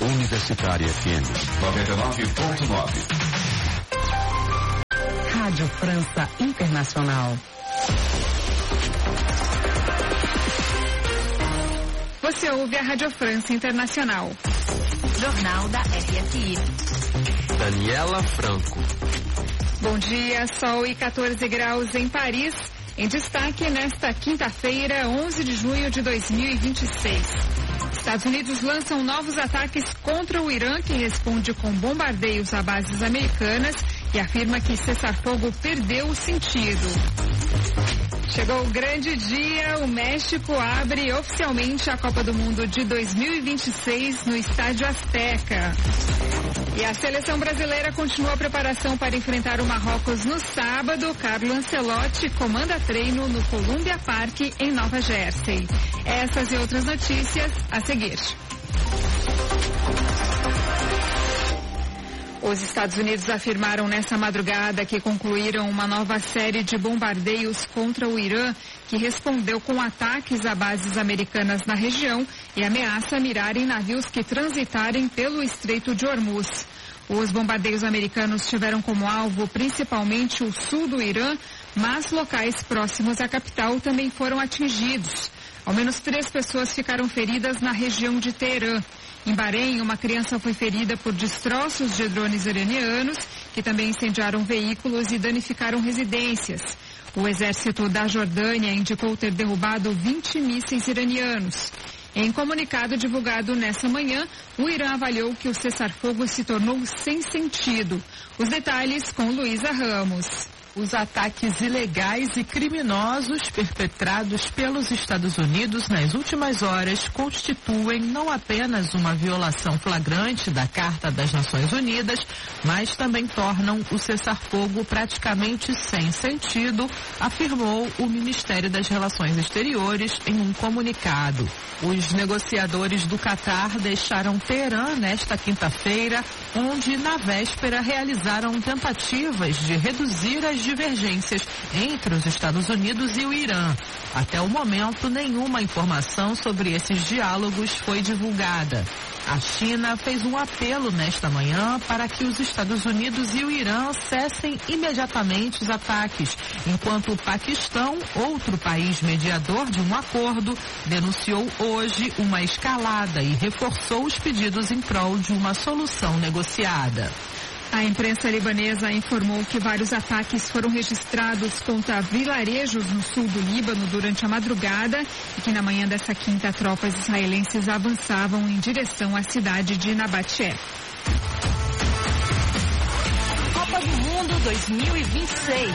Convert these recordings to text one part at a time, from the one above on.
Universitária FM 99.9. Rádio França Internacional. Você ouve a Rádio França Internacional. Jornal da RFI. Daniela Franco. Bom dia, sol e 14 graus em Paris. Em destaque nesta quinta-feira, 11 de junho de 2026. Estados Unidos lançam novos ataques contra o Irã, que responde com bombardeios a bases americanas e afirma que cessar-fogo perdeu o sentido. Chegou o grande dia, o México abre oficialmente a Copa do Mundo de 2026 no Estádio Azteca. E a seleção brasileira continua a preparação para enfrentar o Marrocos no sábado. Carlo Ancelotti comanda treino no Columbia Park, em Nova Jersey. Essas e outras notícias a seguir. Os Estados Unidos afirmaram nesta madrugada que concluíram uma nova série de bombardeios contra o Irã, que respondeu com ataques a bases americanas na região e ameaça mirar em navios que transitarem pelo Estreito de Hormuz. Os bombardeios americanos tiveram como alvo principalmente o sul do Irã, mas locais próximos à capital também foram atingidos. Ao menos 3 pessoas ficaram feridas na região de Teherã. Em Bahrein, uma criança foi ferida por destroços de drones iranianos, que também incendiaram veículos e danificaram residências. O exército da Jordânia indicou ter derrubado 20 mísseis iranianos. Em comunicado divulgado nessa manhã, o Irã avaliou que o cessar-fogo se tornou sem sentido. Os detalhes com Luísa Ramos. Os ataques ilegais e criminosos perpetrados pelos Estados Unidos nas últimas horas constituem não apenas uma violação flagrante da Carta das Nações Unidas, mas também tornam o cessar-fogo praticamente sem sentido, afirmou o Ministério das Relações Exteriores em um comunicado. Os negociadores do Catar deixaram Teherã nesta quinta-feira, onde na véspera realizaram tentativas de reduzir as divergências entre os Estados Unidos e o Irã. Até o momento, nenhuma informação sobre esses diálogos foi divulgada. A China fez um apelo nesta manhã para que os Estados Unidos e o Irã cessem imediatamente os ataques, enquanto o Paquistão, outro país mediador de um acordo, denunciou hoje uma escalada e reforçou os pedidos em prol de uma solução negociada. A imprensa libanesa informou que vários ataques foram registrados contra vilarejos no sul do Líbano durante a madrugada e que na manhã dessa quinta tropas israelenses avançavam em direção à cidade de Nabateh. Copa do Mundo 2026.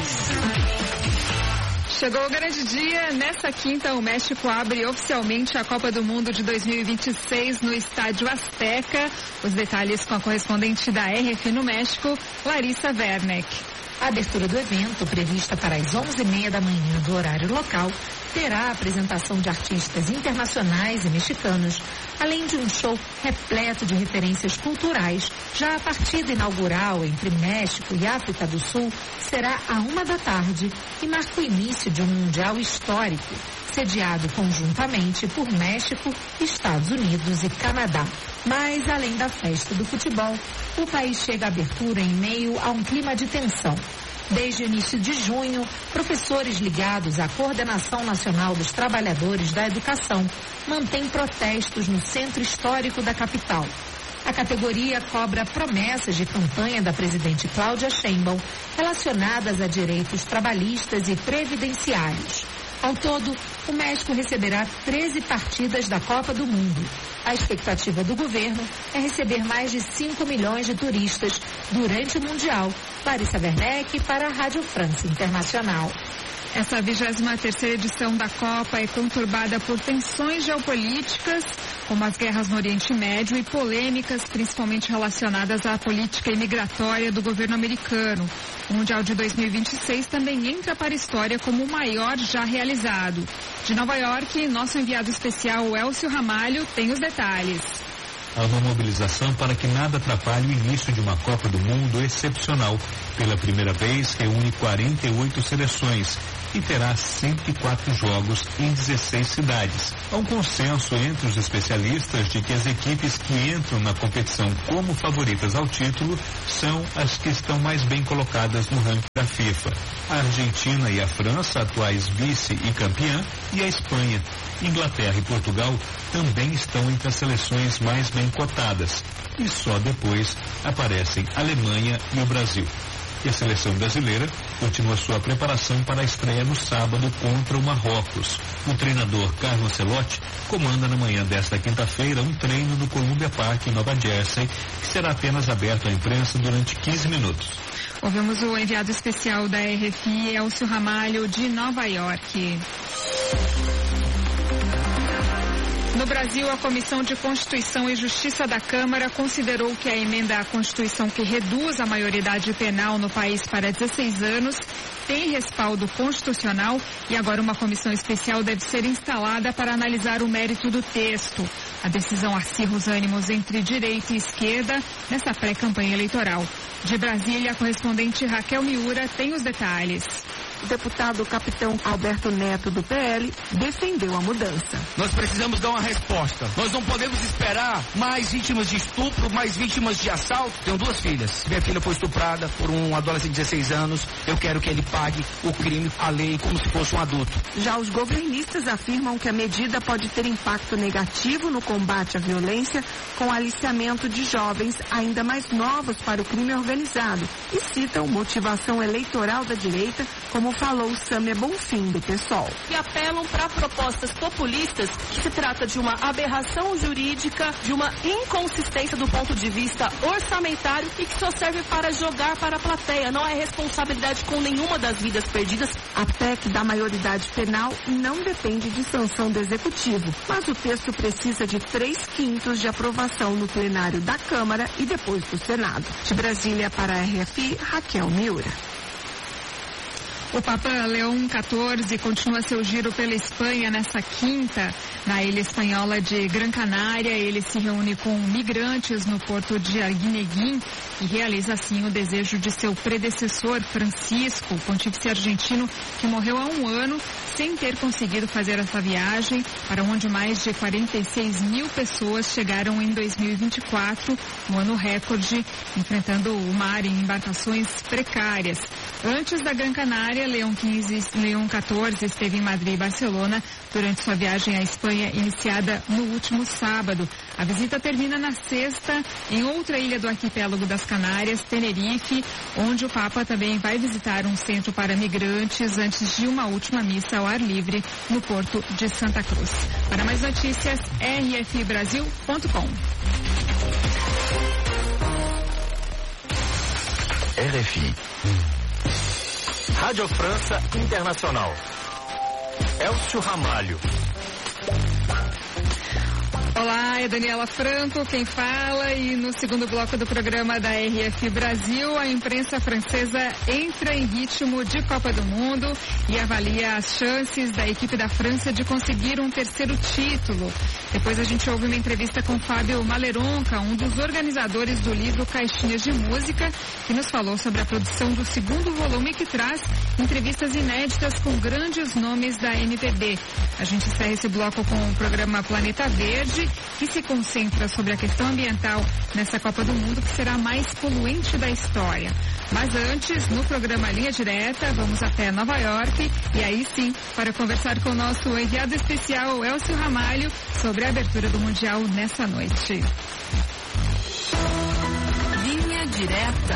Chegou o grande dia. Nesta quinta, o México abre oficialmente a Copa do Mundo de 2026 no Estádio Azteca. Os detalhes com a correspondente da RFI no México, Larissa Werneck. A abertura do evento, prevista para as 11h30 da manhã do horário local, terá a apresentação de artistas internacionais e mexicanos, além de um show repleto de referências culturais. Já a partida inaugural entre México e África do Sul será à 13h e marca o início de um mundial histórico, sediado conjuntamente por México, Estados Unidos e Canadá. Mas, além da festa do futebol, o país chega à abertura em meio a um clima de tensão. Desde o início de junho, professores ligados à Coordenação Nacional dos Trabalhadores da Educação mantêm protestos no centro histórico da capital. A categoria cobra promessas de campanha da presidente Cláudia Sheinbaum relacionadas a direitos trabalhistas e previdenciários. Ao todo, o México receberá 13 partidas da Copa do Mundo. A expectativa do governo é receber mais de 5 milhões de turistas durante o Mundial. Larissa Werneck para a Rádio França Internacional. Essa 23ª edição da Copa é conturbada por tensões geopolíticas, como as guerras no Oriente Médio e polêmicas principalmente relacionadas à política imigratória do governo americano. O Mundial de 2026 também entra para a história como o maior já realizado. De Nova York, nosso enviado especial Elcio Ramalho tem os detalhes. Há uma mobilização para que nada atrapalhe o início de uma Copa do Mundo excepcional. Pela primeira vez, reúne 48 seleções. e terá 104 jogos em 16 cidades. Há um consenso entre os especialistas de que as equipes que entram na competição como favoritas ao título são as que estão mais bem colocadas no ranking da FIFA. A Argentina e a França, atuais vice e campeã, e a Espanha. Inglaterra e Portugal também estão entre as seleções mais bem cotadas. E só depois aparecem a Alemanha e o Brasil. E a seleção brasileira continua sua preparação para a estreia no sábado contra o Marrocos. O treinador Carlo Ancelotti comanda na manhã desta quinta-feira um treino no Columbia Park, em Nova Jersey, que será apenas aberto à imprensa durante 15 minutos. Ouvimos o enviado especial da RFI, Elcio Ramalho, de Nova York. No Brasil, a Comissão de Constituição e Justiça da Câmara considerou que a emenda à Constituição que reduz a maioridade penal no país para 16 anos tem respaldo constitucional e agora uma comissão especial deve ser instalada para analisar o mérito do texto. A decisão acirra os ânimos entre direita e esquerda nessa pré-campanha eleitoral. De Brasília, a correspondente Raquel Miura tem os detalhes. O deputado capitão Alberto Neto, do PL, defendeu a mudança. Nós precisamos dar uma resposta. Nós não podemos esperar mais vítimas de estupro, mais vítimas de assalto. Tenho 2 filhas. Minha filha foi estuprada por um adolescente de 16 anos. Eu quero que ele pague o crime, a lei, como se fosse um adulto. Já os governistas afirmam que a medida pode ter impacto negativo no combate à violência, com aliciamento de jovens ainda mais novos para o crime organizado. E citam motivação eleitoral da direita, como falou Sâmia Bonfim, do PSOL. E apelam para propostas populistas, que se trata de uma aberração jurídica, de uma inconsistência do ponto de vista orçamentário e que só serve para jogar para a plateia. Não é responsabilidade com nenhuma das vidas perdidas. A PEC da maioridade penal não depende de sanção do Executivo, mas o texto precisa de 3/5 de aprovação no plenário da Câmara e depois do Senado. De Brasília para a RFI, Raquel Miura. O Papa Leão XIV continua seu giro pela Espanha nessa quinta. Na ilha espanhola de Gran Canária, ele se reúne com migrantes no porto de Arguineguín e realiza assim o desejo de seu predecessor, Francisco, o pontífice argentino, que morreu há um ano sem ter conseguido fazer essa viagem, para onde mais de 46 mil pessoas chegaram em 2024, um ano recorde, enfrentando o mar em embarcações precárias. Antes da Gran Canária, Leão XIV esteve em Madrid e Barcelona durante sua viagem à Espanha, iniciada no último sábado. A visita termina na sexta em outra ilha do arquipélago das Canárias, Tenerife, onde o Papa também vai visitar um centro para migrantes antes de uma última missa ao ar livre no porto de Santa Cruz. Para mais notícias, rfbrasil.com. RFI. Rádio França Internacional. Elcio Ramalho. Olá, é Daniela Franco quem fala, e no segundo bloco do programa da RF Brasil, a imprensa francesa entra em ritmo de Copa do Mundo e avalia as chances da equipe da França de conseguir um terceiro título. Depois a gente ouve uma entrevista com Fábio Maleronca, um dos organizadores do livro Caixinhas de Música, que nos falou sobre a produção do segundo volume, que traz entrevistas inéditas com grandes nomes da MPB. A gente encerra esse bloco com o programa Planeta Verde, que se concentra sobre a questão ambiental nessa Copa do Mundo, que será a mais poluente da história. Mas antes, no programa Linha Direta, vamos até Nova York, e aí sim, para conversar com o nosso enviado especial, Elcio Ramalho, sobre a abertura do Mundial nessa noite. Linha Direta.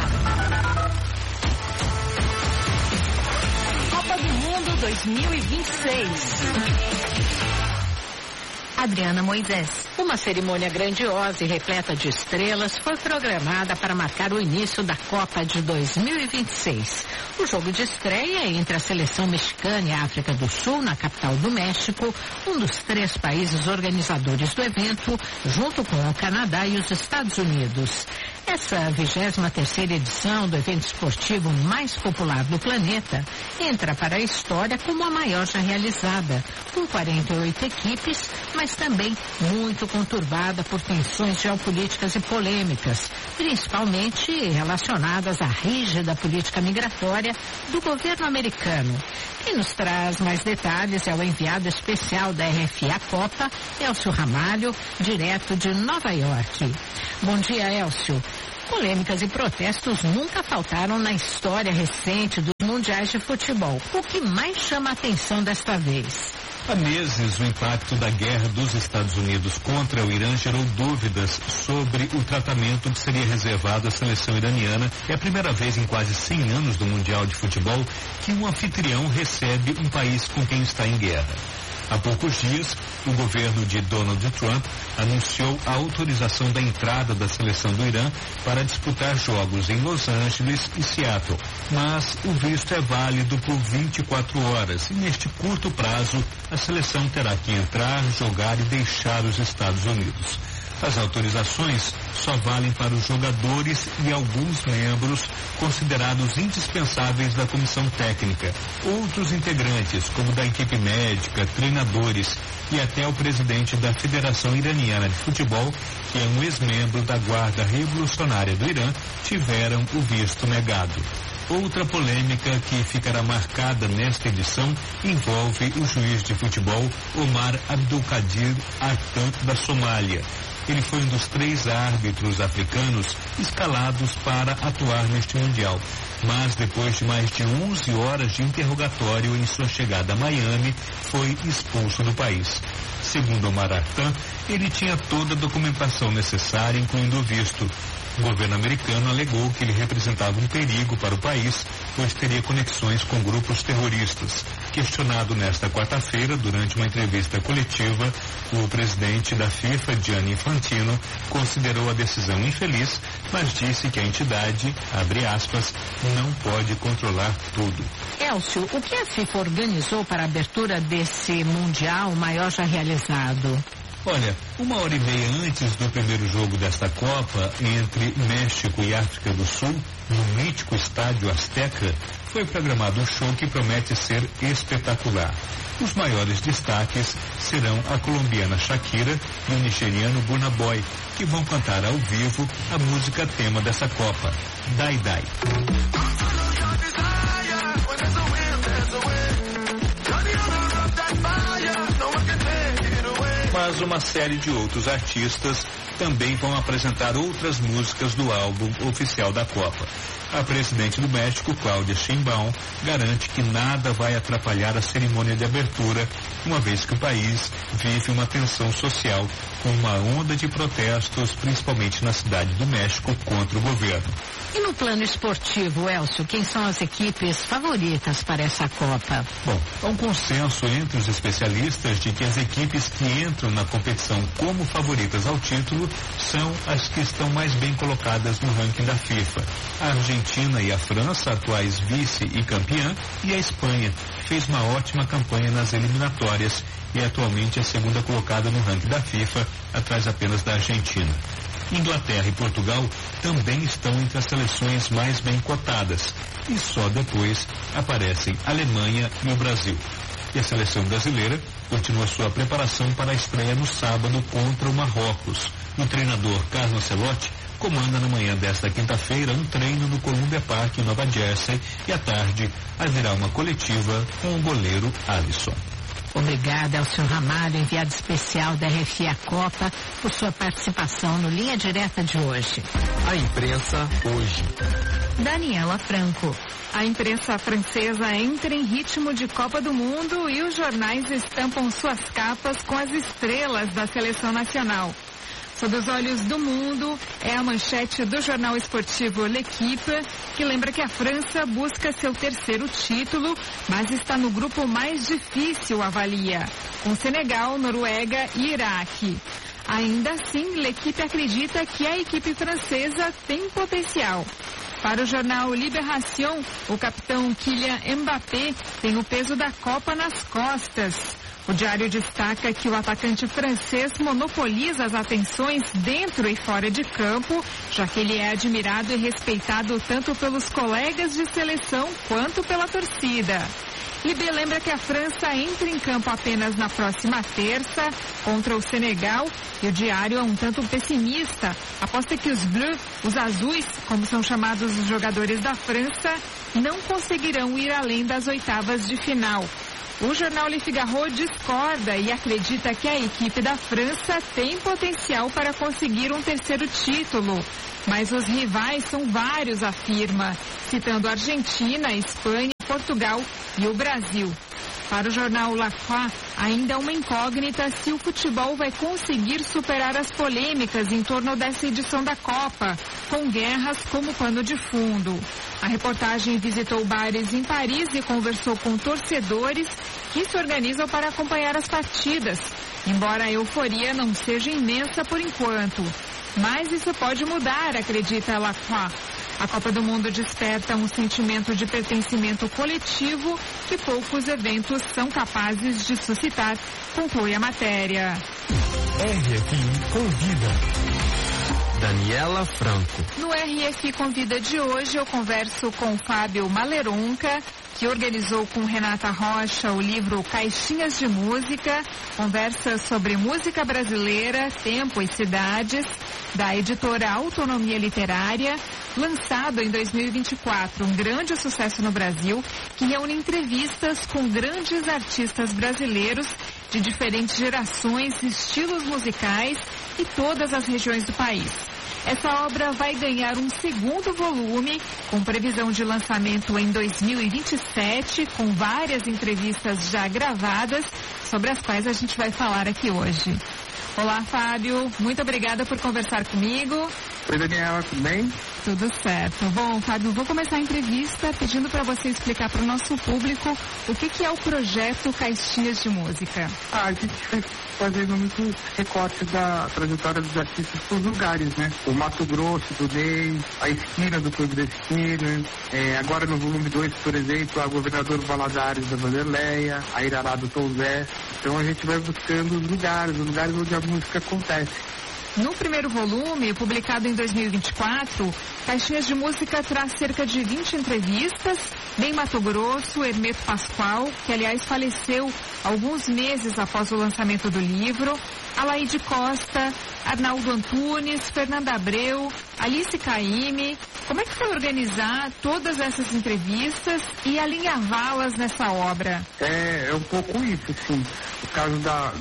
Copa do Mundo 2026. Adriana Moisés. Uma cerimônia grandiosa e repleta de estrelas foi programada para marcar o início da Copa de 2026. O jogo de estreia entre a seleção mexicana e a África do Sul, na capital do México, um dos 3 países organizadores do evento, junto com o Canadá e os Estados Unidos. É Essa 23ª edição do evento esportivo mais popular do planeta entra para a história como a maior já realizada, com 48 equipes, mas também muito conturbada por tensões geopolíticas e polêmicas, principalmente relacionadas à rígida política migratória do governo americano. Quem nos traz mais detalhes é o enviado especial da RFI à Copa, Elcio Ramalho, direto de Nova York. Bom dia, Elcio. Polêmicas e protestos nunca faltaram na história recente dos mundiais de futebol. O que mais chama a atenção desta vez? Há meses, o impacto da guerra dos Estados Unidos contra o Irã gerou dúvidas sobre o tratamento que seria reservado à seleção iraniana. É a primeira vez em quase 100 anos do Mundial de Futebol que um anfitrião recebe um país com quem está em guerra. Há poucos dias, o governo de Donald Trump anunciou a autorização da entrada da seleção do Irã para disputar jogos em Los Angeles e Seattle. Mas o visto é válido por 24 horas e, neste curto prazo, a seleção terá que entrar, jogar e deixar os Estados Unidos. As autorizações só valem para os jogadores e alguns membros considerados indispensáveis da comissão técnica. Outros integrantes, como da equipe médica, treinadores e até o presidente da Federação Iraniana de Futebol, que é um ex-membro da Guarda Revolucionária do Irã, tiveram o visto negado. Outra polêmica que ficará marcada nesta edição envolve o juiz de futebol Omar Abdulkadir Artan, da Somália. Ele foi um dos 3 árbitros africanos escalados para atuar neste Mundial. Mas depois de mais de 11 horas de interrogatório em sua chegada a Miami, foi expulso do país. Segundo Omar Artan, ele tinha toda a documentação necessária, incluindo o visto. O governo americano alegou que ele representava um perigo para o país, pois teria conexões com grupos terroristas. Questionado nesta quarta-feira, durante uma entrevista coletiva, o presidente da FIFA, Gianni Infantino, considerou a decisão infeliz, mas disse que a entidade, abre aspas, não pode controlar tudo. Elcio, o que a FIFA organizou para a abertura desse Mundial maior já realizado? Olha, 1h30 antes do primeiro jogo desta Copa, entre México e África do Sul, no mítico estádio Azteca, foi programado um show que promete ser espetacular. Os maiores destaques serão a colombiana Shakira e o nigeriano Burna Boy, que vão cantar ao vivo a música tema dessa Copa, Dai Dai. Mas uma série de outros artistas também vão apresentar outras músicas do álbum oficial da Copa. A presidente do México, Claudia Sheinbaum, garante que nada vai atrapalhar a cerimônia de abertura, uma vez que o país vive uma tensão social com uma onda de protestos, principalmente na cidade do México, contra o governo. E no plano esportivo, Elcio, quem são as equipes favoritas para essa Copa? Bom, há um consenso entre os especialistas de que as equipes que entram na competição como favoritas ao título são as que estão mais bem colocadas no ranking da FIFA. A Argentina e a França, atuais vice e campeã, e a Espanha fez uma ótima campanha nas eliminatórias e é atualmente a segunda colocada no ranking da FIFA, atrás apenas da Argentina. Inglaterra e Portugal também estão entre as seleções mais bem cotadas e só depois aparecem a Alemanha e o Brasil. E a seleção brasileira continua sua preparação para a estreia no sábado contra o Marrocos. O treinador Carlo Ancelotti comanda na manhã desta quinta-feira um treino no Columbia Park, em Nova Jersey, e à tarde haverá uma coletiva com o goleiro Alisson. Obrigada ao senhor Ramalho, enviado especial da RFI à Copa, por sua participação no Linha Direta de hoje. A imprensa hoje. Daniela Franco. A imprensa francesa entra em ritmo de Copa do Mundo e os jornais estampam suas capas com as estrelas da seleção nacional. Sob os olhos do mundo é a manchete do jornal esportivo L'Équipe, que lembra que a França busca seu 3º título, mas está no grupo mais difícil, avalia, com Senegal, Noruega e Iraque. Ainda assim, L'Équipe acredita que a equipe francesa tem potencial. Para o jornal Libération, o capitão Kylian Mbappé tem o peso da Copa nas costas. O Diário destaca que o atacante francês monopoliza as atenções dentro e fora de campo, já que ele é admirado e respeitado tanto pelos colegas de seleção quanto pela torcida. Libé lembra que a França entra em campo apenas na próxima terça contra o Senegal e o Diário é um tanto pessimista. Aposta que os Bleus, os azuis, como são chamados os jogadores da França, não conseguirão ir além das oitavas de final. O jornal Le Figaro discorda e acredita que a equipe da França tem potencial para conseguir um terceiro título. Mas os rivais são vários, afirma, citando Argentina, Espanha, Portugal e o Brasil. Para o jornal La Croix, ainda é uma incógnita se o futebol vai conseguir superar as polêmicas em torno dessa edição da Copa, com guerras como pano de fundo. A reportagem visitou bares em Paris e conversou com torcedores que se organizam para acompanhar as partidas, embora a euforia não seja imensa por enquanto. Mas isso pode mudar, acredita La Croix. A Copa do Mundo desperta um sentimento de pertencimento coletivo que poucos eventos são capazes de suscitar, conclui a matéria. RFI Convida. Daniela Franco. No RFI Convida de hoje eu converso com Fábio Maleronca, que organizou com Renata Rocha o livro Caixinhas de Música, conversa sobre música brasileira, tempo e cidades, da editora Autonomia Literária, lançado em 2024, um grande sucesso no Brasil, que reúne entrevistas com grandes artistas brasileiros de diferentes gerações, estilos musicais e todas as regiões do país. Essa obra vai ganhar um segundo volume, com previsão de lançamento em 2027, com várias entrevistas já gravadas, sobre as quais a gente vai falar aqui hoje. Olá, Fábio. Muito obrigada por conversar comigo. Oi, Daniela, tudo bem? Tudo certo. Bom, Fábio, vou começar a entrevista pedindo para você explicar para o nosso público o que é o projeto Caixinhas de Música. A gente foi fazendo muitos recortes da trajetória dos artistas por lugares, né? O Mato Grosso, do Ney, a esquina do Clube da Esquina, agora no volume 2, por exemplo, a Governador Valadares da Vanderleia, a Irará do Tom Zé. Então a gente vai buscando os lugares onde a música acontece. No primeiro volume, publicado em 2024, Caixinhas de Música traz cerca de 20 entrevistas. Ney Mato Grosso, Hermeto Pascoal, que aliás faleceu alguns meses após o lançamento do livro, Alaide Costa, Arnaldo Antunes, Fernanda Abreu, Alice Caymmi. Como é que foi organizar todas essas entrevistas e alinhavá-las nessa obra? É um pouco isso, sim. O caso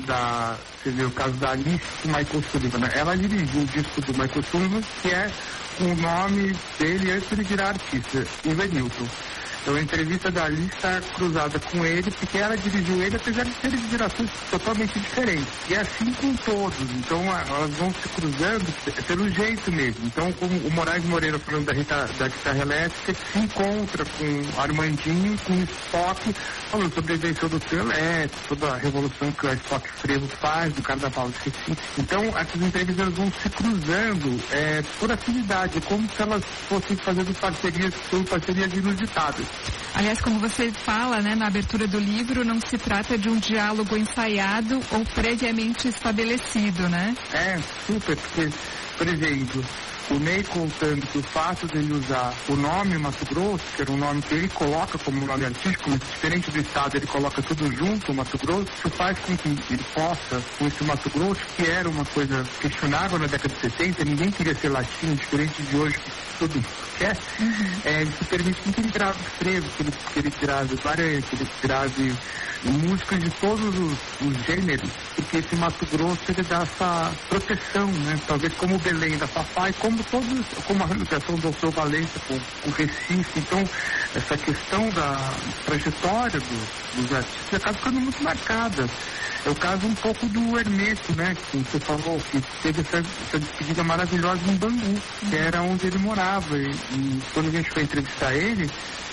você vê o caso da Alice e Michael Sullivan, né? Ela dirigiu o disco do Michael Sullivan, que é o nome dele antes de ele virar artista, Ivanilton. Então a entrevista da Alice está cruzada com ele, porque ela dirigiu ele, apesar de serem de gerações totalmente diferentes. E é assim com todos. Então elas vão se cruzando pelo jeito mesmo. Então, como o Moraes Moreira falando da guitarra elétrica, se encontra com Armandinho, com o Spock, falando sobre a invenção do trio elétrico, toda a revolução que o Spock Frevo faz, do Carnaval de Recife. Então, essas entrevistas vão se cruzando por afinidade, como se elas fossem fazendo parcerias inusitadas. Aliás, como você fala, né, na abertura do livro, não se trata de um diálogo ensaiado ou previamente estabelecido, né? Super, porque, por exemplo, o Ney contando que o fato dele usar o nome Mato Grosso, que era um nome que ele coloca como nome artístico, mas diferente do estado, ele coloca tudo junto, o Mato Grosso, isso faz com que ele possa, com esse Mato Grosso, que era uma coisa questionável na década de 70, ninguém queria ser latino, diferente de hoje, que todo quer, isso permite que ele grave frevo, que ele grave baranha, que ele grave músicas de todos os gêneros, porque esse Mato Grosso ele dá essa proteção, né? Talvez como o Belém da Fafá e como a realização do Alceu Valença com o Recife. Então, essa questão da trajetória dos artistas acaba ficando muito marcada. É o caso um pouco do Hermeto, né? Que você falou, que teve essa despedida maravilhosa em Bangu, que era onde ele morava. E quando a gente foi entrevistar ele,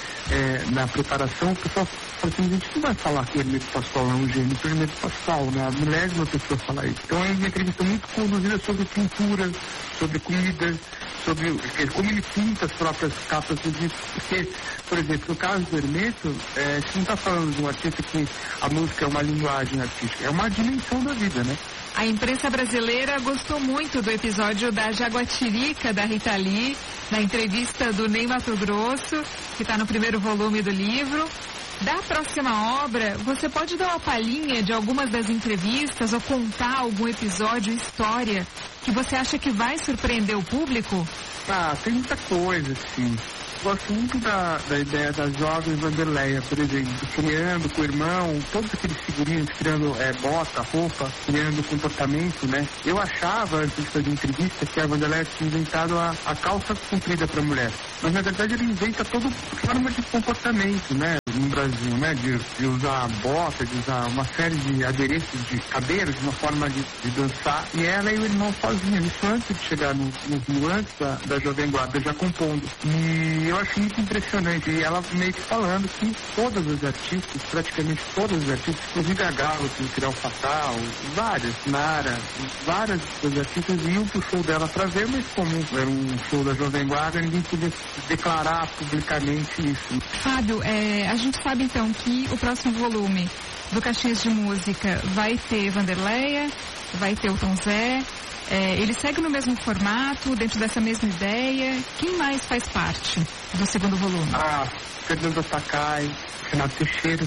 na preparação, o pessoal falou assim, a gente não vai falar que o Hermeto Pascoal é um gênio, o Hermeto Pascoal, né? A milésima pessoa falar isso. Então é uma entrevista muito conduzida sobre pintura, sobre comida, sobre como ele pinta as próprias capas dos discos. Porque, por exemplo, no caso do Hermeto, você não está falando de um artista que a música é uma linguagem artística, é uma dimensão da vida, né? A imprensa brasileira gostou muito do episódio da Jaguatirica, da Rita Lee, na entrevista do Ney Matogrosso, que está no primeiro volume do livro. Da próxima obra, você pode dar uma palhinha de algumas das entrevistas ou contar algum episódio, história, que você acha que vai surpreender o público? Ah, tem muita coisa, sim. Gosto muito da ideia da jovem Vanderleia, por exemplo, criando com o irmão, todos aqueles figurinhos, criando bota, roupa, criando comportamento, né? Eu achava, antes de fazer entrevista, que a Vanderleia tinha inventado a calça comprida para mulher. Mas, na verdade, ele inventa toda forma de comportamento, né? No Brasil, né? De usar bota, de usar uma série de adereços de cabelo, de uma forma de dançar. E ela e o irmão sozinhos, isso antes de chegar no Rio, antes da Jovem Guarda, já compondo. E eu acho muito impressionante. E ela meio que falando que todas as artistas, praticamente todas as artistas, inclusive a Galo, que criou o Fatal, várias, Nara, várias das artistas iam pro show dela pra ver, mas como era um show da Jovem Guarda, ninguém podia declarar publicamente isso. Fábio, a gente sabe então que o próximo volume do Caixinhas de Música vai ter Vanderleia, vai ter o Tom Zé. Ele segue no mesmo formato, dentro dessa mesma ideia. Quem mais faz parte do segundo volume? Fernando Sakai, Renato Teixeira.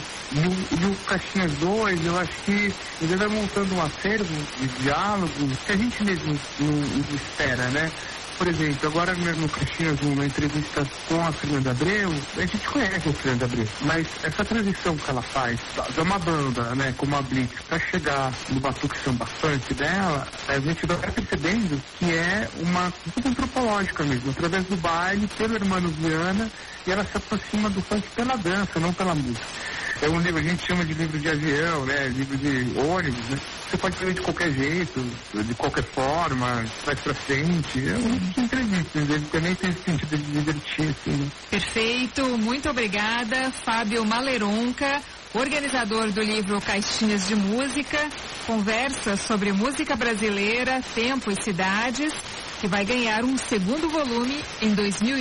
E o Caixinhas 2, eu acho que ele vai montando um acervo de diálogos que a gente mesmo não espera, né? Por exemplo, agora no Caixinhas, numa entrevista com a Fernanda Abreu, a gente conhece a Fernanda Abreu, mas essa transição que ela faz de uma banda, né, como a Blitz, para chegar no batuque samba funk dela, a gente vai percebendo que é uma coisa antropológica mesmo, através do baile, pelo Hermano Viana, e ela se aproxima do funk pela dança, não pela música. É um livro, a gente chama de livro de avião, né? Livro de ônibus, né? Você pode ler de qualquer jeito, de qualquer forma, mais pra frente. É um entrevista, ele também tem esse sentido de divertir, assim, né? Perfeito, muito obrigada, Fábio Maleronca, organizador do livro Caixinhas de Música, conversa sobre música brasileira, tempo e cidades, que vai ganhar um segundo volume em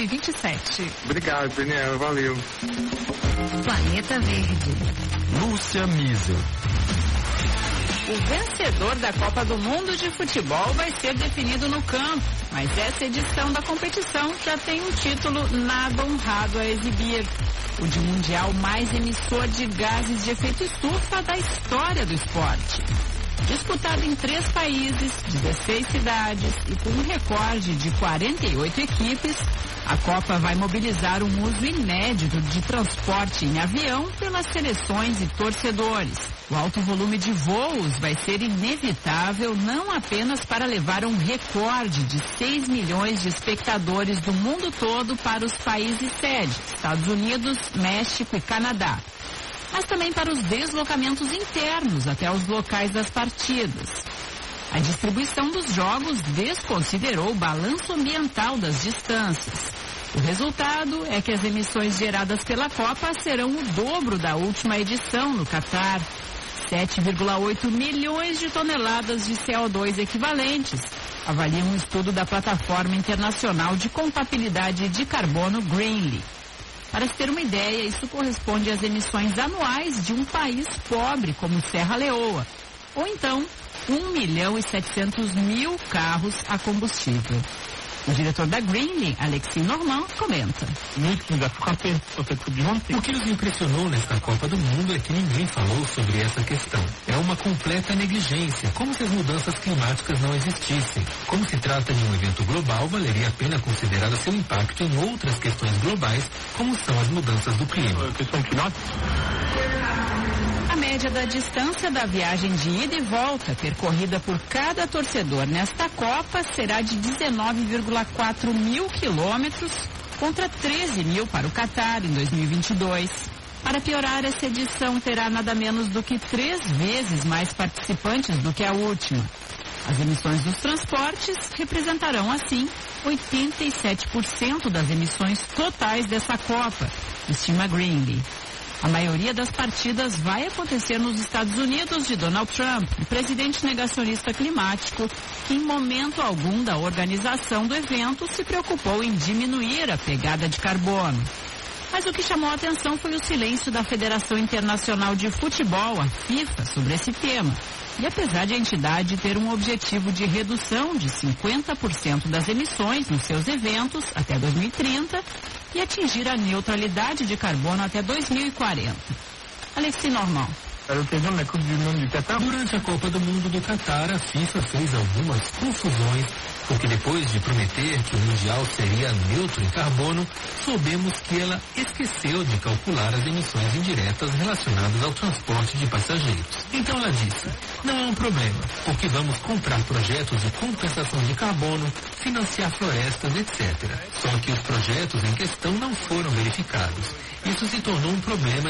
2027. Obrigado, Daniel, valeu. Planeta Verde. Lúcia Miser. O vencedor da Copa do Mundo de Futebol vai ser definido no campo, mas essa edição da competição já tem um título nada honrado a exibir. O de mundial mais emissor de gases de efeito estufa da história do esporte. Disputado em 3 países, 16 cidades e com um recorde de 48 equipes, a Copa vai mobilizar um uso inédito de transporte em avião pelas seleções e torcedores. O alto volume de voos vai ser inevitável não apenas para levar um recorde de 6 milhões de espectadores do mundo todo para os países sede, Estados Unidos, México e Canadá, mas também para os deslocamentos internos até os locais das partidas. A distribuição dos jogos desconsiderou o balanço ambiental das distâncias. O resultado é que as emissões geradas pela Copa serão o dobro da última edição no Catar. 7,8 milhões de toneladas de CO2 equivalentes, avalia um estudo da Plataforma Internacional de Compatibilidade de Carbono Greenly. Para se ter uma ideia, isso corresponde às emissões anuais de um país pobre como Serra Leoa, ou então 1.700.000 carros a combustível. O diretor da Greenly, Alexis Normand, comenta. O que nos impressionou nesta Copa do Mundo é que ninguém falou sobre essa questão. É uma completa negligência, como se as mudanças climáticas não existissem. Como se trata de um evento global, valeria a pena considerar o seu impacto em outras questões globais, como são as mudanças do clima. A média da distância da viagem de ida e volta percorrida por cada torcedor nesta Copa será de 19,4 mil quilômetros contra 13 mil para o Catar em 2022. Para piorar, essa edição terá nada menos do que 3 vezes mais participantes do que a última. As emissões dos transportes representarão, assim, 87% das emissões totais dessa Copa, estima Greenly. A maioria das partidas vai acontecer nos Estados Unidos de Donald Trump, um presidente negacionista climático que, em momento algum da organização do evento, se preocupou em diminuir a pegada de carbono. Mas o que chamou a atenção foi o silêncio da Federação Internacional de Futebol, a FIFA, sobre esse tema. E apesar de a entidade ter um objetivo de redução de 50% das emissões nos seus eventos até 2030 e atingir a neutralidade de carbono até 2040. Alexis Normal. Durante a Copa do Mundo do Catar, a FIFA fez algumas confusões, porque depois de prometer que o Mundial seria neutro em carbono, soubemos que ela esqueceu de calcular as emissões indiretas relacionadas ao transporte de passageiros. Então ela disse, não é um problema, porque vamos comprar projetos de compensação de carbono, financiar florestas, etc. Só que os projetos em questão não foram verificados. Isso se tornou um problema